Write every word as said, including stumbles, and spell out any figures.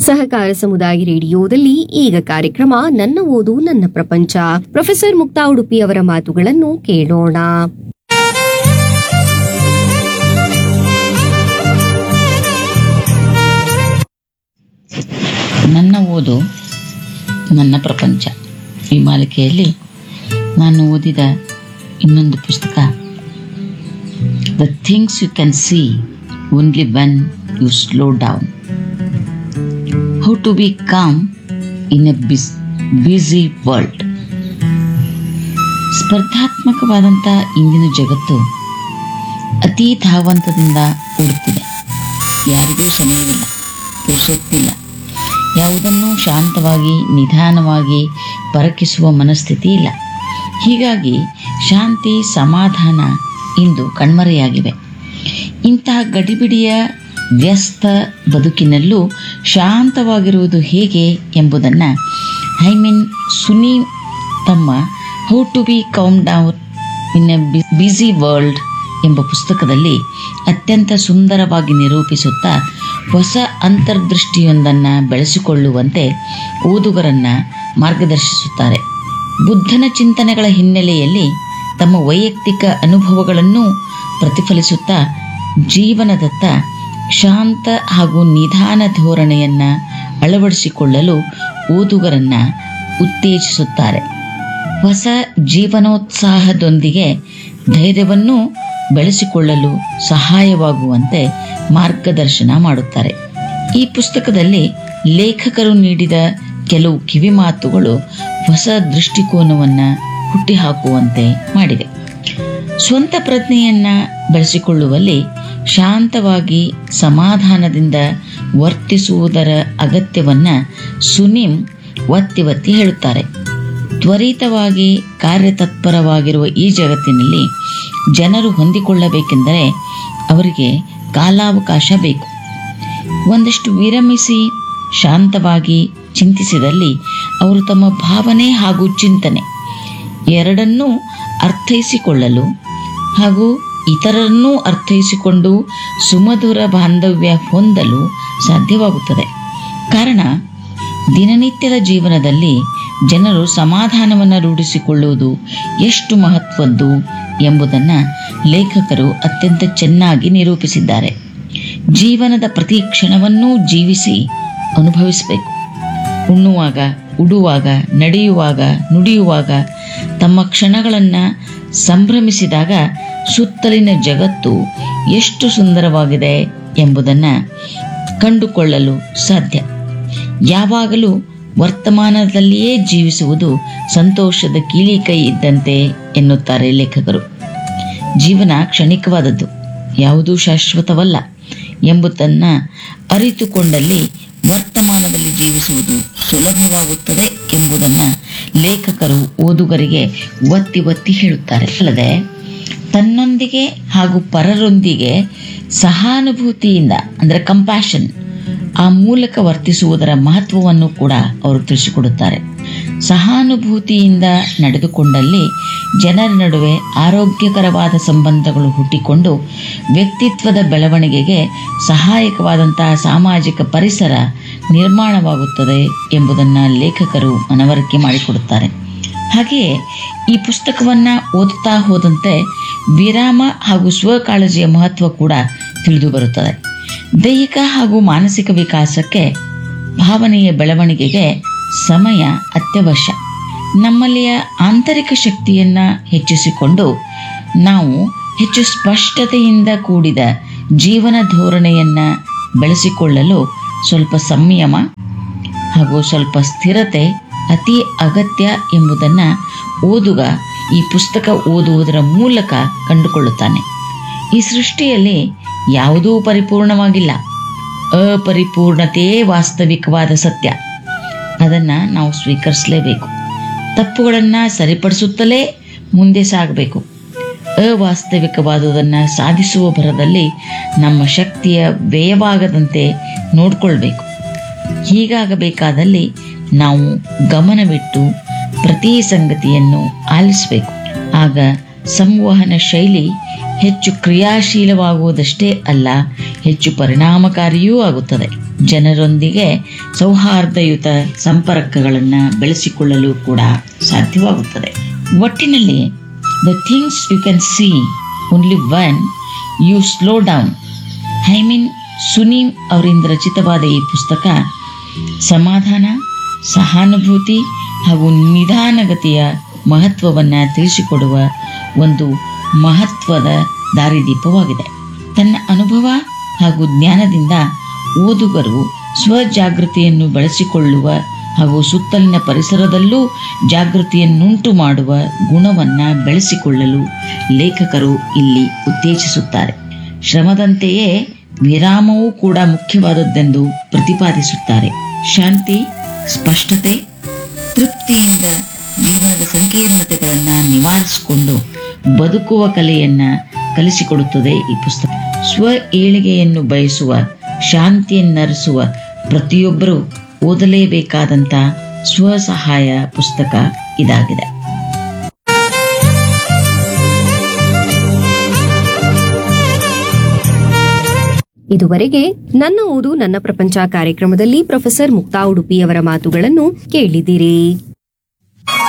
ಸಹಕಾರ ಸಮುದಾಯ ರೇಡಿಯೋದಲ್ಲಿ ಈಗ ಕಾರ್ಯಕ್ರಮ ನನ್ನ ಓದು ನನ್ನ ಪ್ರಪಂಚ. ಪ್ರೊಫೆಸರ್ ಮುಕ್ತಾ ಉಡುಪಿ ಅವರ ಮಾತುಗಳನ್ನು ಕೇಳೋಣ. ನನ್ನ ಓದು ನನ್ನ ಪ್ರಪಂಚ ಈ ಮಾಲಿಕೆಯಲ್ಲಿ ನಾನು ಓದಿದ ಇನ್ನೊಂದು ಪುಸ್ತಕ the things you can see only when you slow down, how to B com in a ಬಿಸ್ ಬ್ಯುಸಿ ವರ್ಲ್ಡ್. ಸ್ಪರ್ಧಾತ್ಮಕವಾದಂಥ ಇಂದಿನ ಜಗತ್ತು ಅತೀ ಧಾವಂತದಿಂದ ಓಡುತ್ತಿದೆ. ಯಾರಿಗೂ ಸಮಯವಿಲ್ಲ, ಪುರುಸೊತ್ತಿಲ್ಲ. ಯಾವುದನ್ನೂ ಶಾಂತವಾಗಿ ನಿಧಾನವಾಗಿ ಪರಕಿಸುವ ಮನಸ್ಥಿತಿ ಇಲ್ಲ. ಹೀಗಾಗಿ ಶಾಂತಿ ಸಮಾಧಾನ ಇಂದು ಕಣ್ಮರೆಯಾಗಿವೆ. ಇಂತಹ ಗಡಿಬಿಡಿಯ ವ್ಯಸ್ತ ಬದುಕಿನಲ್ಲೂ ಶಾಂತವಾಗಿರುವುದು ಹೇಗೆ ಎಂಬುದನ್ನು ಹೈಮಿನ್ ಸುನಿ ತಮ್ಮ how to B calm down in a busy world ಎಂಬ ಪುಸ್ತಕದಲ್ಲಿ ಅತ್ಯಂತ ಸುಂದರವಾಗಿ ನಿರೂಪಿಸುತ್ತಾ ಹೊಸ ಅಂತರ್ದೃಷ್ಟಿಯೊಂದನ್ನು ಬೆಳೆಸಿಕೊಳ್ಳುವಂತೆ ಓದುಗರನ್ನು ಮಾರ್ಗದರ್ಶಿಸುತ್ತಾರೆ. ಬುದ್ಧನ ಚಿಂತನೆಗಳ ಹಿನ್ನೆಲೆಯಲ್ಲಿ ತಮ್ಮ ವೈಯಕ್ತಿಕ ಅನುಭವಗಳನ್ನು ಪ್ರತಿಫಲಿಸುತ್ತಾ ಜೀವನದತ್ತ ಶಾಂತ ಹಾಗೂ ನಿಧಾನ ಧೋರಣೆಯನ್ನು ಅಳವಡಿಸಿಕೊಳ್ಳಲು ಓದುಗರನ್ನು ಉತ್ತೇಜಿಸುತ್ತಾರೆ. ಹೊಸ ಜೀವನೋತ್ಸಾಹದೊಂದಿಗೆ ಧೈರ್ಯವನ್ನು ಬೆಳೆಸಿಕೊಳ್ಳಲು ಸಹಾಯವಾಗುವಂತೆ ಮಾರ್ಗದರ್ಶನ ಮಾಡುತ್ತಾರೆ. ಈ ಪುಸ್ತಕದಲ್ಲಿ ಲೇಖಕರು ನೀಡಿದ ಕೆಲವು ಕಿವಿಮಾತುಗಳು ಹೊಸ ದೃಷ್ಟಿಕೋನವನ್ನು ಹುಟ್ಟಿಹಾಕುವಂತೆ ಮಾಡಿದೆ. ಸ್ವಂತ ಪ್ರಜ್ಞೆಯನ್ನ ಬೆಳೆಸಿಕೊಳ್ಳುವಲ್ಲಿ ಶಾಂತವಾಗಿ ಸಮಾಧಾನದಿಂದ ವರ್ತಿಸುವುದರ ಅಗತ್ಯವನ್ನ ಸುನಿಂ ಒತ್ತಿ ಒತ್ತಿ ಹೇಳುತ್ತಾರೆ. ತ್ವರಿತವಾಗಿ ಕಾರ್ಯತತ್ಪರವಾಗಿರುವ ಈ ಜಗತ್ತಿನಲ್ಲಿ ಜನರು ಹೊಂದಿಕೊಳ್ಳಬೇಕೆಂದರೆ ಅವರಿಗೆ ಕಾಲಾವಕಾಶ ಬೇಕು. ಒಂದಷ್ಟು ವಿರಮಿಸಿ ಶಾಂತವಾಗಿ ಚಿಂತಿಸಿದಲ್ಲಿ ಅವರು ತಮ್ಮ ಭಾವನೆ ಹಾಗೂ ಚಿಂತನೆ ಎರಡನ್ನೂ ಅರ್ಥೈಸಿಕೊಳ್ಳಲು ಹಾಗೂ ಇತರರನ್ನೂ ಅರ್ಥೈಸಿಕೊಂಡು ಸುಮಧುರ ಬಾಂಧವ್ಯ ಹೊಂದಲು ಸಾಧ್ಯವಾಗುತ್ತದೆ. ಕಾರಣ ದಿನನಿತ್ಯದ ಜೀವನದಲ್ಲಿ ಜನರು ಸಮಾಧಾನವನ್ನು ರೂಢಿಸಿಕೊಳ್ಳುವುದು ಎಷ್ಟು ಮಹತ್ವದ್ದು ಎಂಬುದನ್ನು ಲೇಖಕರು ಅತ್ಯಂತ ಚೆನ್ನಾಗಿ ನಿರೂಪಿಸಿದ್ದಾರೆ. ಜೀವನದ ಪ್ರತಿ ಕ್ಷಣವನ್ನೂ ಜೀವಿಸಿ ಅನುಭವಿಸಬೇಕು. ಉಣ್ಣುವಾಗ, ಉಡುವಾಗ, ನಡೆಯುವಾಗ, ನುಡಿಯುವಾಗ ತಮ್ಮ ಕ್ಷಣಗಳನ್ನು ಸಂಭ್ರಮಿಸಿದಾಗ ಸುತ್ತಲಿನ ಜಗತ್ತು ಎಷ್ಟು ಸುಂದರವಾಗಿದೆ ಎಂಬುದನ್ನು ಕಂಡುಕೊಳ್ಳಲು ಸಾಧ್ಯ. ಯಾವಾಗಲೂ ವರ್ತಮಾನದಲ್ಲಿಯೇ ಜೀವಿಸುವುದು ಸಂತೋಷದ ಕೀಲಿಕೈ ಇದ್ದಂತೆ ಎನ್ನುತ್ತಾರೆ ಲೇಖಕರು. ಜೀವನ ಕ್ಷಣಿಕವಾದದ್ದು, ಯಾವುದೂ ಶಾಶ್ವತವಲ್ಲ ಎಂಬುದನ್ನು ಅರಿತುಕೊಂಡಲ್ಲಿ ವರ್ತಮಾನದಲ್ಲಿ ಜೀವಿಸುವುದು ಸುಲಭವಾಗುತ್ತದೆ ಎಂಬುದನ್ನು ಲೇಖಕರು ಓದುಗರಿಗೆ ಒತ್ತಿ ಒತ್ತಿ ಹೇಳುತ್ತಾರೆ. ಅಲ್ಲದೆ ತನ್ನೊಂದಿಗೆ ಹಾಗೂ ಪರರೊಂದಿಗೆ ಸಹಾನುಭೂತಿಯಿಂದ ಅಂದರೆ ಕಂಪ್ಯಾಷನ್ ಆ ಮೂಲಕ ವರ್ತಿಸುವುದರ ಮಹತ್ವವನ್ನು ಕೂಡ ಅವರು ತಿಳಿಸಿಕೊಡುತ್ತಾರೆ. ಸಹಾನುಭೂತಿಯಿಂದ ನಡೆದುಕೊಂಡಲ್ಲಿ ಜನರ ನಡುವೆ ಆರೋಗ್ಯಕರವಾದ ಸಂಬಂಧಗಳು ಹುಟ್ಟಿಕೊಂಡು ವ್ಯಕ್ತಿತ್ವದ ಬೆಳವಣಿಗೆಗೆ ಸಹಾಯಕವಾದಂತಹ ಸಾಮಾಜಿಕ ಪರಿಸರ ನಿರ್ಮಾಣವಾಗುತ್ತದೆ ಎಂಬುದನ್ನು ಲೇಖಕರು ಮನವರಿಕೆ ಮಾಡಿಕೊಡುತ್ತಾರೆ. ಹಾಗೆಯೇ ಈ ಪುಸ್ತಕವನ್ನು ಓದುತ್ತಾ ಹೋದಂತೆ ವಿರಾಮ ಹಾಗೂ ಸ್ವಕಾಳಜಿಯ ಮಹತ್ವ ಕೂಡ ತಿಳಿದು ಬರುತ್ತದೆ. ದೈಹಿಕ ಹಾಗೂ ಮಾನಸಿಕ ವಿಕಾಸಕ್ಕೆ, ಭಾವನೆಯ ಬೆಳವಣಿಗೆಗೆ ಸಮಯ ಅತ್ಯವಶ್ಯ. ನಮ್ಮಲ್ಲಿಯ ಆಂತರಿಕ ಶಕ್ತಿಯನ್ನು ಹೆಚ್ಚಿಸಿಕೊಂಡು ನಾವು ಹೆಚ್ಚು ಸ್ಪಷ್ಟತೆಯಿಂದ ಕೂಡಿದ ಜೀವನ ಧೋರಣೆಯನ್ನು ಬೆಳೆಸಿಕೊಳ್ಳಲು ಸ್ವಲ್ಪ ಸಂಯಮ ಹಾಗೂ ಸ್ವಲ್ಪ ಸ್ಥಿರತೆ ಅತಿ ಅಗತ್ಯ ಎಂಬುದನ್ನು ಓದುಗ ಈ ಪುಸ್ತಕ ಓದುವುದರ ಮೂಲಕ ಕಂಡುಕೊಳ್ಳುತ್ತಾನೆ. ಈ ಸೃಷ್ಟಿಯಲ್ಲಿ ಯಾವುದೂ ಪರಿಪೂರ್ಣವಾಗಿಲ್ಲ. ಅಪರಿಪೂರ್ಣತೆಯೇ ವಾಸ್ತವಿಕವಾದ ಸತ್ಯ. ಅದನ್ನು ನಾವು ಸ್ವೀಕರಿಸಲೇಬೇಕು. ತಪ್ಪುಗಳನ್ನು ಸರಿಪಡಿಸುತ್ತಲೇ ಮುಂದೆ ಸಾಗಬೇಕು. ಅವಾಸ್ತವಿಕವಾದುದನ್ನು ಸಾಧಿಸುವ ಭರದಲ್ಲಿ ನಮ್ಮ ಶಕ್ತಿಯ ವ್ಯಯವಾಗದಂತೆ ನೋಡಿಕೊಳ್ಬೇಕು. ಹೀಗಾಗಬೇಕಾದಲ್ಲಿ ನಾವು ಗಮನವಿಟ್ಟು ಪ್ರತಿ ಸಂಗತಿಯನ್ನು ಆಲಿಸಬೇಕು. ಆಗ ಸಂವಹನ ಶೈಲಿ ಹೆಚ್ಚು ಕ್ರಿಯಾಶೀಲವಾಗುವುದಷ್ಟೇ ಅಲ್ಲ, ಹೆಚ್ಚು ಪರಿಣಾಮಕಾರಿಯೂ ಆಗುತ್ತದೆ. ಜನರೊಂದಿಗೆ ಸೌಹಾರ್ದಯುತ ಸಂಪರ್ಕಗಳನ್ನು ಬೆಳೆಸಿಕೊಳ್ಳಲು ಕೂಡ ಸಾಧ್ಯವಾಗುತ್ತದೆ. ಒಟ್ಟಿನಲ್ಲಿ the things you can see only one you slow down. ಹೈಮಿನ್ ಸುನೀಮ್ ಅವರಿಂದ ರಚಿತವಾದ ಈ ಪುಸ್ತಕ ಸಮಾಧಾನ, ಸಹಾನುಭೂತಿ ಹಾಗೂ ನಿಧಾನಗತಿಯ ಮಹತ್ವವನ್ನು ತಿಳಿಸಿಕೊಡುವ ಒಂದು ಮಹತ್ವದ ದಾರಿದೀಪವಾಗಿದೆ. ತನ್ನ ಅನುಭವ ಹಾಗೂ ಜ್ಞಾನದಿಂದ ಓದುಗರು ಸ್ವಜಾಗೃತಿಯನ್ನು ಬೆಳೆಸಿಕೊಳ್ಳುವ ಹಾಗೂ ಸುತ್ತಲಿನ ಪರಿಸರದಲ್ಲೂ ಜಾಗೃತಿಯನ್ನುಂಟು ಮಾಡುವ ಗುಣವನ್ನು ಬೆಳೆಸಿಕೊಳ್ಳಲು ಲೇಖಕರು ಇಲ್ಲಿ ಉತ್ತೇಜಿಸುತ್ತಾರೆ. ಶ್ರಮದಂತೆಯೇ ವಿರಾಮವೂ ಕೂಡ ಮುಖ್ಯವಾದದ್ದೆಂದು ಪ್ರತಿಪಾದಿಸುತ್ತಾರೆ. ಶಾಂತಿ, ಸ್ಪಷ್ಟತೆ, ತೃಪ್ತಿಯಿಂದ ಜೀವನದ ಸಂಕೀರ್ಣತೆಗಳನ್ನು ನಿವಾರಿಸಿಕೊಂಡು ಬದುಕುವ ಕಲೆಯನ್ನು ಕಲಿಸಿಕೊಡುತ್ತದೆ ಈ ಪುಸ್ತಕ. ಸ್ವ ಏಳಿಗೆಯನ್ನು ಬಯಸುವ, ಶಾಂತಿಯನ್ನರಿಸುವ ಪ್ರತಿಯೊಬ್ಬರೂ ಓದಲೇಬೇಕಾದಂಥ ಸ್ವಸಹಾಯ ಪುಸ್ತಕ ಇದಾಗಿದೆ. ಇದುವರೆಗೆ ನನ್ನ ಓದು ನನ್ನ ಪ್ರಪಂಚ ಕಾರ್ಯಕ್ರಮದಲ್ಲಿ ಪ್ರೊಫೆಸರ್ ಮುಕ್ತಾ ಉಡುಪಿಯವರ ಮಾತುಗಳನ್ನು ಕೇಳಿದಿರಿ.